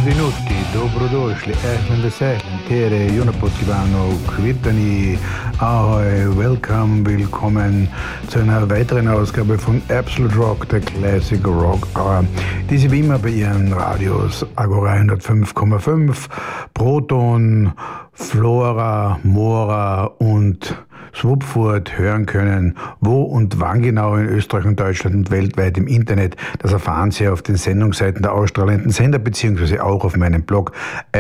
Benvenuti, dobrodošli, ehlen vesehlen, tere, Junapodkivano, Kvitani, ahoi, willkommen zu einer weiteren Ausgabe von Absolute Rock, der Classic Rock Hour, die Sie wie immer bei Ihren Radios Agora 105,5, Proton, Flora, Mora und Swupfurt hören können. Wo und wann genau in Österreich und Deutschland und weltweit im Internet, das erfahren Sie auf den Sendungsseiten der ausstrahlenden Sender beziehungsweise auch auf meinem Blog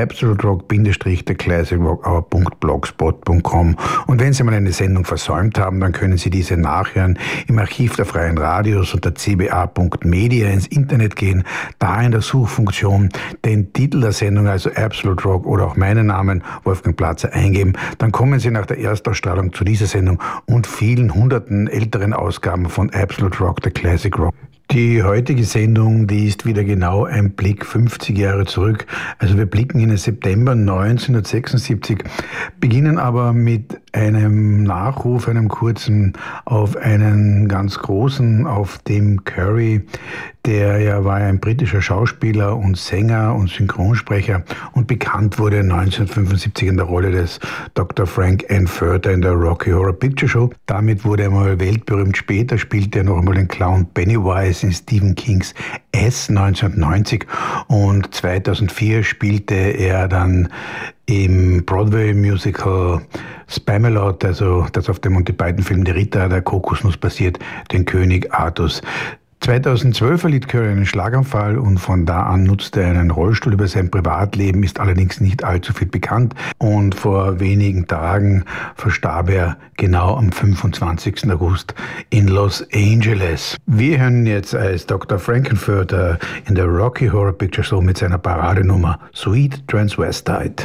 absoluterock-der-classicrock.blogspot.com. Und wenn Sie mal eine Sendung versäumt haben, dann können Sie diese nachhören im Archiv der Freien Radios unter cba.media ins Internet gehen, da in der Suchfunktion den Titel der Sendung, also Absolute Rock oder auch meinen Namen, Wolfgang Platzer, eingeben. Dann kommen Sie nach der Erstausstrahlung zu dieser Sendung und vielen hunderten älteren Ausgaben von Absolute Rock, der Classic Rock. Die heutige Sendung, die ist wieder genau ein Blick 50 Jahre zurück. Also wir blicken in den September 1976, beginnen aber mit einem Nachruf, einem kurzen, auf einen ganz großen, auf Tim Curry, der ja war ein britischer Schauspieler und Sänger und Synchronsprecher und bekannt wurde 1975 in der Rolle des Dr. Frank N. Furter in der Rocky Horror Picture Show. Damit wurde er mal weltberühmt. Später spielte er noch einmal den Clown Pennywise in Stephen Kings S 1990 und 2004 spielte er dann im Broadway-Musical Spamalot, also das auf dem Monty Python-Film Die Ritter der Kokosnuss basiert, den König Artus. 2012 erlitt Curry einen Schlaganfall und von da an nutzte er einen Rollstuhl. Über sein Privatleben ist allerdings nicht allzu viel bekannt und vor wenigen Tagen verstarb er genau am 25. August in Los Angeles. Wir hören jetzt als Dr. Frank-N-Furter in der Rocky Horror Picture Show mit seiner Paradenummer Sweet Transvestite.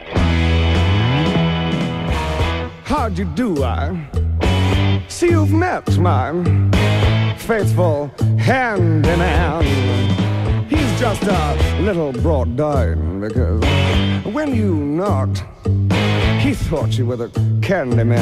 How'd you do? I see you've met my faithful hand in hand. He's just a little brought down because when you knocked, he thought you were the candy man.